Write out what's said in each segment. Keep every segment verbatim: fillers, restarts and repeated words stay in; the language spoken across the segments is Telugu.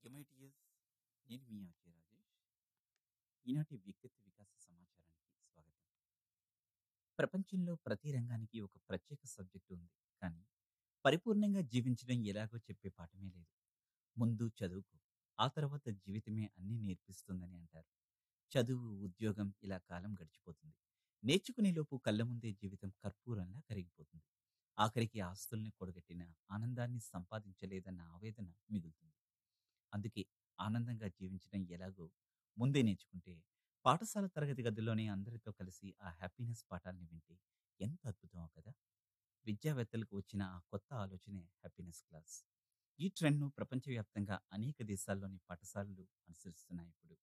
ఎంఐటిఎస్ నేను మీ ఆర్‌జే రాజేష్. ఈనాటి వ్యక్తిత్వ వికాస సమాచారానికి స్వాగతం. ప్రపంచంలో ప్రతి రంగానికి ఒక ప్రత్యేక సబ్జెక్ట్ ఉంది. కానీ పరిపూర్ణంగా జీవించడం ఎలాగో చెప్పే పాఠమే లేదు. ముందు చదువుకో, ఆ తర్వాత జీవితమే అన్నీ నేర్పిస్తుందని అంటారు. చదువు, ఉద్యోగం ఇలా కాలం గడిచిపోతుంది. నేర్చుకునే లోపు కళ్ళ ముందే జీవితం కర్పూరంలా కరిగిపోతుంది. ఆఖరికి ఆస్తుల్ని కూడగట్టిన ఆనందాన్ని సంపాదించలేదన్న ఆవేదన మిగులుతుంది. అందుకే ఆనందంగా జీవించడం ఎలాగో ముందే నేర్చుకుంటే, పాఠశాల తరగతి గదిలోనే అందరితో కలిసి ఆ హ్యాపీనెస్ పాఠాల్ని వింటే ఎంత అద్భుతమో కదా! విద్యావేత్తలకు వచ్చిన ఆ కొత్త ఆలోచనే హ్యాపీనెస్ క్లాస్. ఈ ట్రెండ్‌ను ప్రపంచవ్యాప్తంగా అనేక దేశాల్లోని పాఠశాలలు అనుసరిస్తున్నాయి ఇప్పుడు.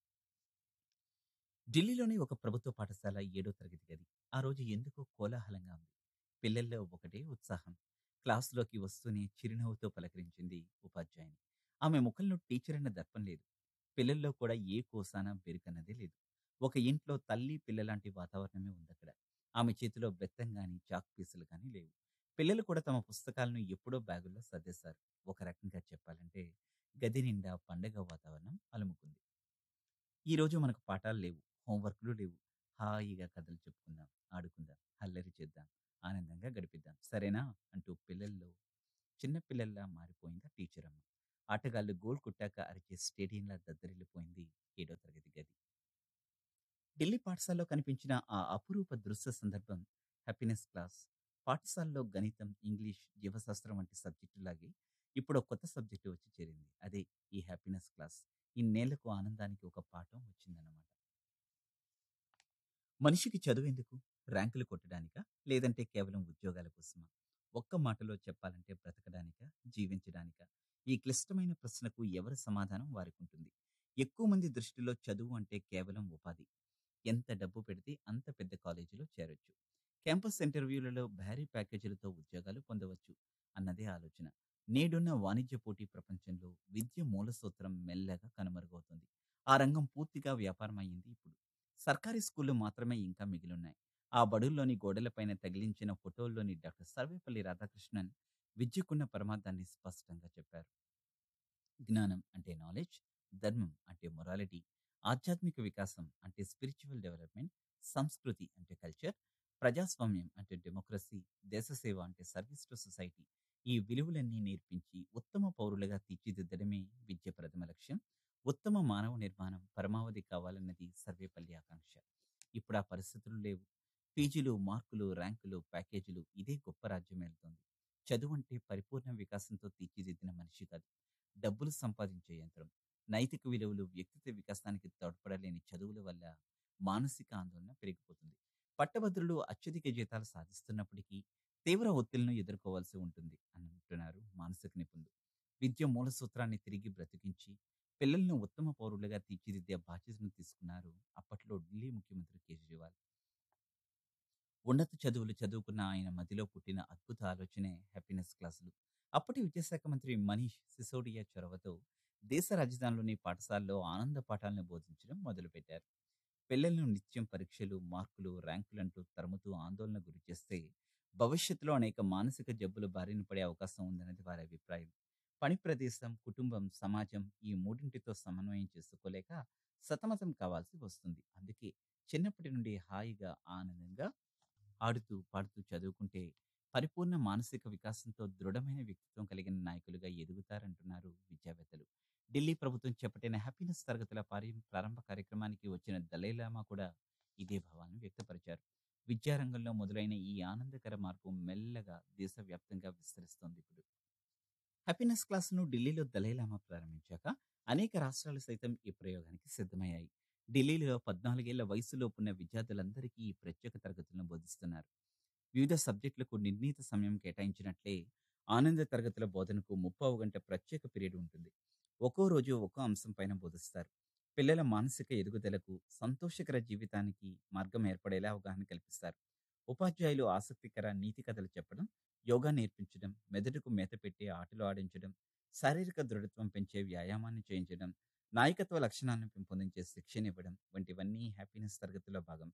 ఢిల్లీలోని ఒక ప్రభుత్వ పాఠశాల ఏడో తరగతి గది. ఆ రోజు ఎందుకో కోలాహలంగా ఉంది. పిల్లల్లో ఒకటే ఉత్సాహం. క్లాసులోకి వస్తూనే చిరునవ్వుతో పలకరించింది ఉపాధ్యాయుని. ఆమె ముఖంలో టీచర్ అన్న దర్పం లేదు. పిల్లల్లో కూడా ఏ కోసాన బెరుకన్నదే లేదు. ఒక ఇంట్లో తల్లి, పిల్లలాంటి వాతావరణమే ఉందక్కడ. ఆమె చేతిలో బెత్తం గాని, చాక్ పీసులు గాని లేవు. పిల్లలు కూడా తమ పుస్తకాలను ఎప్పుడో బ్యాగుల్లో సర్దేశారు. ఒక రకంగా చెప్పాలంటే గది నిండా పండగ వాతావరణం అలుముకుంది. ఈరోజు మనకు పాఠాలు లేవు. హోంవర్క్‌లు లేవు. హాయిగా కథలు చెప్పుకుందాం, ఆడుకుందాం, అల్లరి చేద్దాం, ఆనందంగా గడిపిద్దాం. సరేనా? అంటూ పిల్లల్లో చిన్న పిల్లల్లా మారిపోయింది ఆ టీచరమ్మ. ఆటగాళ్ళు గోల్ కొట్టాక అరిచే స్టేడియంలా దద్దరిల్లిపోయింది ఏడో తరగతి గది. ఢిల్లీ పాఠశాలలో కనిపించిన ఆ అపురూప దృశ్య సందర్భం హ్యాపీనెస్ క్లాస్. పాఠశాలలో గణితం, ఇంగ్లీష్, జీవశాస్త్రం వంటి సబ్జెక్టులాగే ఇప్పుడో కొత్త సబ్జెక్టు వచ్చి చేరింది. అదే ఈ హ్యాపీనెస్ క్లాస్. ఇన్నేళ్లకు ఆనందానికి ఒక పాఠం వచ్చిందన్నమాట. మనిషికి చదువెందుకు? ర్యాంకులు కొట్టడానికా? లేదంటే కేవలం ఉద్యోగాల కోసమా? ఒక్క మాటలో చెప్పాలంటే బ్రతకడానికా? జీవించడానికా? ఈ క్లిష్టమైన ప్రశ్నకు ఎవరి సమాధానం వారికుంటుంది. ఎక్కువ మంది దృష్టిలో చదువు అంటే కేవలం ఉపాధి. ఎంత డబ్బు పెడితే అంత పెద్ద కాలేజీలో చేరొచ్చు. క్యాంపస్ ఇంటర్వ్యూలలో భారీ ప్యాకేజీలతో ఉద్యోగాలు పొందవచ్చు అన్నదే ఆలోచన. నేడున్న వాణిజ్య పోటీ ప్రపంచంలో విద్య మూలసూత్రం మెల్లగా కనుమరుగవుతుంది. ఆ రంగం పూర్తిగా వ్యాపారం అయ్యింది ఇప్పుడు. సర్కారీ స్కూళ్లు మాత్రమే ఇంకా మిగిలున్నాయి. ఆ బడుల్లోని గోడలపైన తగిలించిన ఫోటోల్లోని డాక్టర్ సర్వేపల్లి రాధాకృష్ణన్ విద్యకున్న పరమార్థాన్ని స్పష్టంగా చెప్పారు. జ్ఞానం అంటే నాలెడ్జ్, ధర్మం అంటే మొరాలిటీ, ఆధ్యాత్మిక వికాసం అంటే స్పిరిచువల్ డెవలప్మెంట్, సంస్కృతి అంటే కల్చర్, ప్రజాస్వామ్యం అంటే డెమోక్రసీ, దేశసేవ అంటే సర్వీస్ టు సొసైటీ. ఈ విలువలన్నీ నేర్పించి ఉత్తమ పౌరులుగా తీర్చిదిద్దడమే విద్య ప్రథమ లక్ష్యం. ఉత్తమ మానవ నిర్మాణం పరమావధి కావాలన్నది సర్వేపల్లి ఆకాంక్ష. ఇప్పుడు ఆ పరిస్థితులు లేవు. పీజీలు, మార్కులు, ర్యాంకులు, ప్యాకేజీలు ఇదే గొప్ప రాజ్యం వెళ్తోంది. చదువు అంటే పరిపూర్ణ వికాసంతో తీర్చిదిద్దిన మనిషి కాదు, డబ్బులు సంపాదించే యంత్రం. నైతిక విలువలు, వ్యక్తిత్వ వికాసానికి తోడ్పడలేని చదువుల వల్ల మానసిక ఆందోళన పెరిగిపోతుంది. పట్టభద్రులు అత్యధిక జీతాలు సాధిస్తున్నప్పటికీ తీవ్ర ఒత్తిళ్లను ఎదుర్కోవాల్సి ఉంటుంది అని అంటున్నారు మానసిక నిపుణులు. విద్య మూల సూత్రాన్ని తిరిగి బ్రతికించి పిల్లలను ఉత్తమ పౌరులుగా తీర్చిదిద్దే బాధ్యతను తీసుకున్నారు అప్పట్లో ఢిల్లీ ముఖ్యమంత్రి కేజ్రీవాల్. ఉన్నత చదువులు చదువుకున్న ఆయన మదిలో పుట్టిన అద్భుత ఆలోచనే హ్యాపీనెస్ క్లాసులు. అప్పటి విద్యాశాఖ మంత్రి మనీష్ సిసోడియా చొరవతో దేశ రాజధానిలోని పాఠశాలలో ఆనంద పాఠాలను బోధించడం మొదలుపెట్టారు. పిల్లలను నిత్యం పరీక్షలు, మార్కులు, ర్యాంకులంటూ తరుముతూ ఆందోళన గురి చేస్తే భవిష్యత్తులో అనేక మానసిక జబ్బుల బారిన పడే అవకాశం ఉందన్నది వారి అభిప్రాయం. పని ప్రదేశం, కుటుంబం, సమాజం ఈ మూడింటితో సమన్వయం చేసుకోలేక సతమతం కావాల్సి వస్తుంది. అందుకే చిన్నప్పటి నుండి హాయిగా, ఆనందంగా ఆడుతూ, పాడుతూ చదువుకుంటే పరిపూర్ణ మానసిక వికాసంతో దృఢమైన వ్యక్తిత్వం కలిగిన నాయకులుగా ఎదుగుతారంటున్నారు విద్యావేత్తలు. ఢిల్లీ ప్రభుత్వం చేపట్టిన హ్యాపీనెస్ తరగతుల పారి ప్రారంభ కార్యక్రమానికి వచ్చిన దలైలామా కూడా ఇదే భావాన్ని వ్యక్తపరిచారు. విద్యారంగంలో మొదలైన ఈ ఆనందకర మార్పు మెల్లగా దేశవ్యాప్తంగా విస్తరిస్తోంది ఇప్పుడు. హ్యాపీనెస్ క్లాస్‌ను ఢిల్లీలో దలైలామా ప్రారంభించాక అనేక రాష్ట్రాలు సైతం ఈ ప్రయోగానికి సిద్ధమయ్యాయి. ఢిల్లీలో పద్నాలుగు ఏళ్ల వయసులోపున్న విద్యార్థులందరికీ ఈ ప్రత్యేక తరగతులను బోధిస్తున్నారు. వివిధ సబ్జెక్టులకు నిర్ణీత సమయం కేటాయించినట్లే ఆనంద తరగతుల బోధనకు ముప్పావు గంట ప్రత్యేక పీరియడ్ ఉంటుంది. ఒక్కో రోజు ఒక్కో అంశం పైన బోధిస్తారు. పిల్లల మానసిక ఎదుగుదలకు, సంతోషకర జీవితానికి మార్గం ఏర్పడేలా అవగాహన కల్పిస్తారు. ఉపాధ్యాయులు ఆసక్తికర నీతి కథలు చెప్పడం, యోగా నేర్పించడం, మెదడుకు మేత పెట్టి ఆటలు ఆడించడం, శారీరక దృఢత్వం పెంచే వ్యాయామాన్ని చేయించడం, నాయకత్వ లక్షణాలను పెంపొందించే శిక్షణ ఇవ్వడం వంటివన్నీ హ్యాపీనెస్ తరగతిలో భాగం.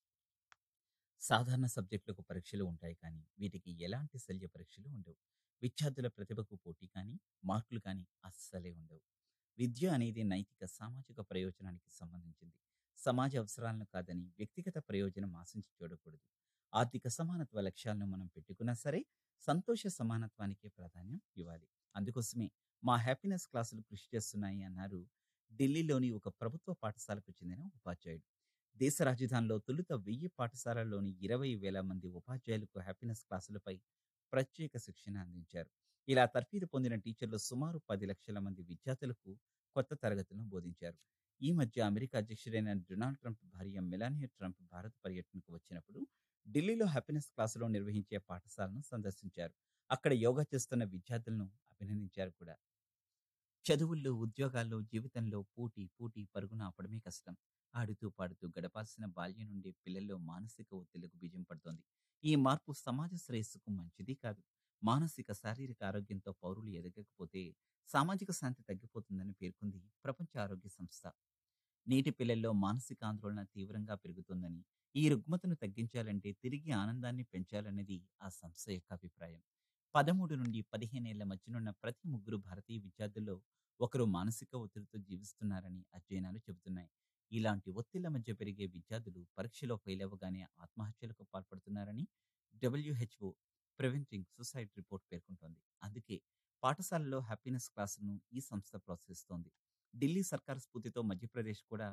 సాధారణ సబ్జెక్టులకు పరీక్షలు ఉంటాయి కానీ వీటికి ఎలాంటి శల్య పరీక్షలు ఉండవు. విద్యార్థుల ప్రతిభకు పోటీ కానీ మార్కులు కానీ అస్సలే ఉండవు. విద్య అనేది నైతిక, సామాజిక ప్రయోజనానికి సంబంధించింది. సమాజ అవసరాలను కాదని వ్యక్తిగత ప్రయోజనం ఆశించి చూడకూడదు. ఆర్థిక సమానత్వ లక్ష్యాలను మనం పెట్టుకున్నా సరే, సంతోష సమానత్వానికే ప్రాధాన్యం ఇవ్వాలి. అందుకోసమే మా హ్యాపీనెస్ క్లాసులు కృషి చేస్తున్నాయి అన్నారు ఢిల్లీలోని ఒక ప్రభుత్వ పాఠశాలకు చెందిన ఉపాధ్యాయుడు. దేశ రాజధానిలో తొలుత వెయ్యి పాఠశాలల్లోని ఇరవై వేల మంది ఉపాధ్యాయులకు హ్యాపీనెస్ క్లాసులపై ప్రత్యేక శిక్షణ అందించారు. ఇలా తర్ఫీదు పొందిన టీచర్లు సుమారు పది లక్షల మంది విద్యార్థులకు కొత్త తరగతులను బోధించారు. ఈ మధ్య అమెరికా అధ్యక్షుడైన డొనాల్డ్ ట్రంప్ భార్య మెలానియా ట్రంప్ భారత్ పర్యటనకు వచ్చినప్పుడు ఢిల్లీలో హ్యాపీనెస్ క్లాసులో నిర్వహించే పాఠశాలను సందర్శించారు. అక్కడ యోగా చేస్తున్న విద్యార్థులను అభినందించారు కూడా. చదువుల్లో, ఉద్యోగాల్లో, జీవితంలో పోటీ, పోటీ పరుగున ఆపడమే కష్టం. ఆడుతూ, పాడుతూ గడపాల్సిన బాల్యం నుండి పిల్లల్లో మానసిక ఒత్తిళ్లకు బీజం పడుతోంది. ఈ మార్పు సమాజ శ్రేయస్సుకు మంచిది కాదు. మానసిక, శారీరక ఆరోగ్యంతో పౌరులు ఎదగకపోతే సామాజిక శాంతి తగ్గిపోతుందని పేర్కొంది ప్రపంచ ఆరోగ్య సంస్థ. నేటి పిల్లల్లో మానసిక ఆందోళన తీవ్రంగా పెరుగుతోందని, ఈ రుగ్మతను తగ్గించాలంటే తిరిగి ఆనందాన్ని పెంచాలన్నది ఆ సంస్థ యొక్క అభిప్రాయం. పదమూడు నుండి పదిహేను ఏళ్ల మధ్యనున్న ప్రతి ముగ్గురు భారతీయ విద్యార్థుల్లో ఒకరు మానసిక ఒత్తిడితో జీవిస్తున్నారని అధ్యయనాలు చెబుతున్నాయి. ఇలాంటి ఒత్తిళ్ల మధ్య పెరిగే విద్యార్థులు పరీక్షలో ఫెయిల్ అవ్వగానే ఆత్మహత్యలకు పాల్పడుతున్నారని డబ్ల్యూహెచ్ఓ ప్రివెంటింగ్ సూసైడ్ రిపోర్ట్ పేర్కొంటోంది. అందుకే పాఠశాలలో హ్యాపీనెస్ క్లాసులను ఈ సంస్థ ప్రోత్సహిస్తోంది. ఢిల్లీ సర్కార్ స్ఫూర్తితో మధ్యప్రదేశ్ కూడా